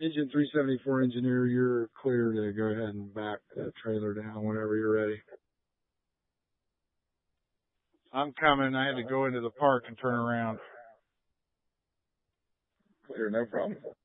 Engine 374 engineer, you're clear to go ahead and back that trailer down whenever you're ready. I'm coming. I had to go into the park and turn around. Clear, no problem.